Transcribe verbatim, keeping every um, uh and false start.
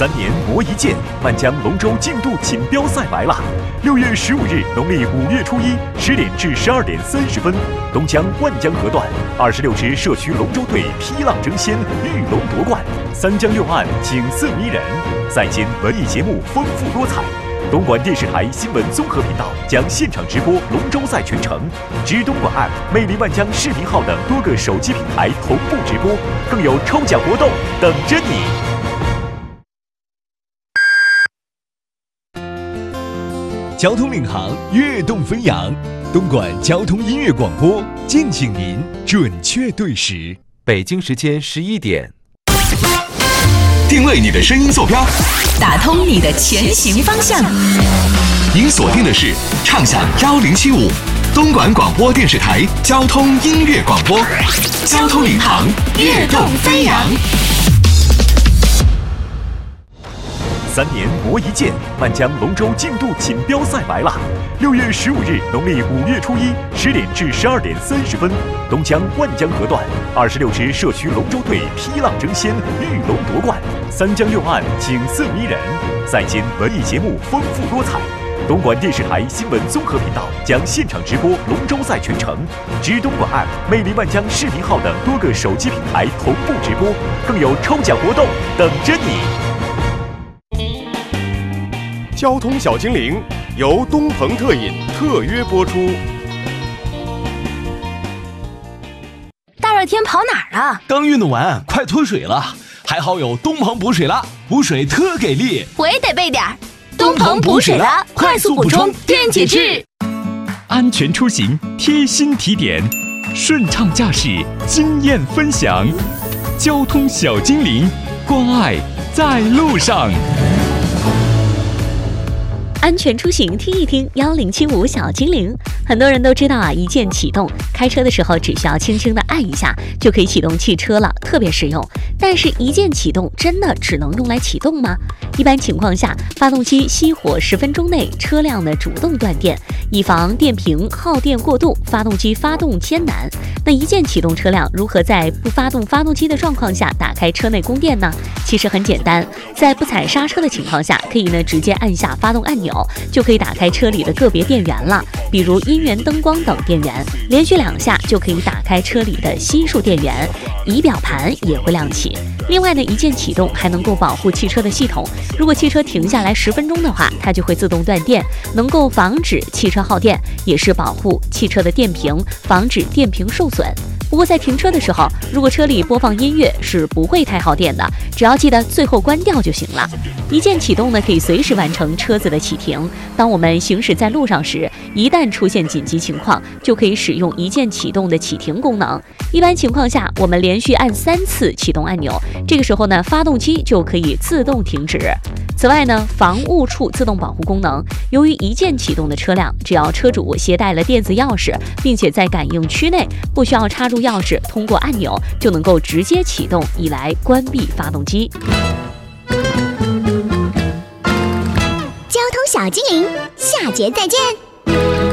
三年磨一剑，万江龙舟竞渡锦标赛来了！六月十五日，农历五月初一十点至十二点三十分，东江万江河段二十六支社区龙舟队劈浪争先，遇龙夺冠，三江六岸景色迷人，赛间文艺节目丰富多彩。东莞电视台新闻综合频道将现场直播龙舟赛全程，知东莞 App、魅力万江视频号等多个手机平台同步直播，更有抽奖活动等着你。 交通领航，跃动飞扬，东莞交通音乐广播，敬请您准确对时。 北京时间十一点， 定位你的声音坐标， 打通你的前行方向。 您锁定的是畅享幺零七五，东莞广播电视台交通音乐广播，交通领航，跃动飞扬。 三年磨一剑，万江龙舟竞渡锦标赛来了！六月十五日，农历五月初一十点至十二点三十分，东江万江河段二十六支社区龙舟队劈浪争先，遇龙夺冠，三江六岸景色迷人，赛间文艺节目丰富多彩。东莞电视台新闻综合频道将现场直播龙舟赛全程，知东莞 App、魅力万江视频号等多个手机平台同步直播，更有抽奖活动等着你。 交通小精灵由东鹏特饮特约播出。 大热天跑哪儿了？ 刚运动完，快脱水了。还好有东鹏补水了，补水特给力。 我也得备点儿。东鹏补水了，快速补充电解质。 安全出行贴心提点，顺畅驾驶经验分享。交通小精灵，关爱在路上。 安全出行，听一听幺零七五小精灵。很多人都知道啊，一键启动，开车的时候只需要轻轻的按一下就可以启动汽车了，特别实用。但是，一键启动真的只能用来启动吗？一般情况下，发动机熄火十分钟内，车辆呢主动断电，以防电瓶耗电过度，发动机发动艰难。那一键启动车辆如何在不发动发动机的状况下打开车内供电呢？其实很简单，在不踩刹车的情况下，可以呢直接按下发动按钮，就可以打开车里的个别电源了，比如音源、灯光等电源，连续两下就可以打开车里的悉数电源，仪表盘也会亮起。另外呢，一键启动还能够保护汽车的系统，如果汽车停下来十分钟的话，它就会自动断电，能够防止汽车耗电，也是保护汽车的电瓶，防止电瓶受损。不过在停车的时候，如果车里播放音乐是不会太耗电的，只要记得最后关掉就行了。一键启动呢，可以随时完成车子的启停。当我们行驶在路上时，一旦出现紧急情况，就可以使用一键启动的启停功能。一般情况下，我们连续按三次启动按钮，这个时候呢，发动机就可以自动停止。此外呢，防误触自动保护功能，由于一键启动的车辆，只要车主携带了电子钥匙，并且在感应区内不需要插入钥匙，通过按钮就能够直接启动，以来关闭发动机。 交通小精灵，下节再见。